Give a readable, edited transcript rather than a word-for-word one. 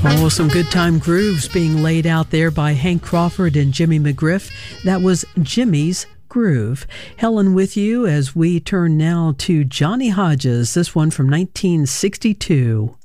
Oh, some good time grooves being laid out there by Hank Crawford and Jimmy McGriff. That was Jimmy's Groove. Helen with you as we turn now to Johnny Hodges, this one from 1962.